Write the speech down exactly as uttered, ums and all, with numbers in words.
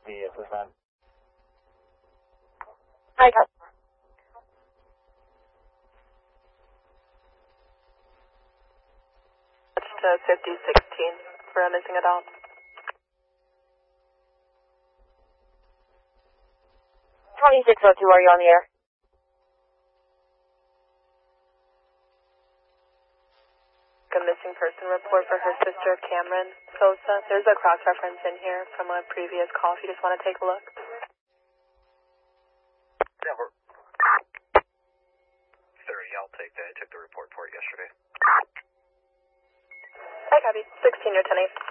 the assistant. Hi, Kat. To fifty sixteen for a missing adult. twenty-six oh two, are you on the air? A missing person report for her sister, Cameron Sosa. There's a cross-reference in here from a previous call if you just want to take a look. Yeah, we're... thirty, I'll take that. I took the report for it yesterday. Hi, copy. sixteen, you're ten eight.